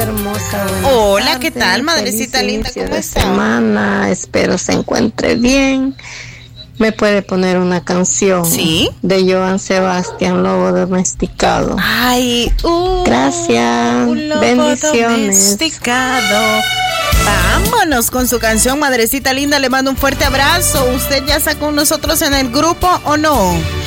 hermosa. Hola, tardes. ¿qué tal, madrecita linda? ¿Cómo está? Semana, espero se encuentre bien. ¿Me puede poner una canción? Sí. De Joan Sebastián, Lobo Domesticado. Ay, gracias. Un lobo bendiciones. domesticado. Vámonos con su canción, madrecita linda. Le mando un fuerte abrazo. ¿Usted ya está con nosotros en el grupo o no?